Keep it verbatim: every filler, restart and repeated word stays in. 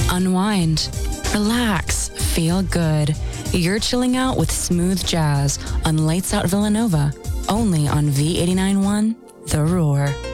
Unwind, relax, feel good. You're chilling out with smooth jazz on Lights Out Villanova, only on V eighty-nine point one The Roar.